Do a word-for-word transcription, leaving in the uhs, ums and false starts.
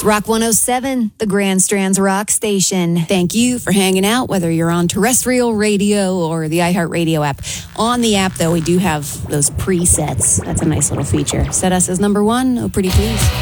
Rock one oh seven, the Grand Strands Rock Station. Thank you for hanging out, whether you're on terrestrial radio or the iHeartRadio app. On the app, though, we do have those presets. That's a nice little feature. Set us as number one. Oh, pretty please.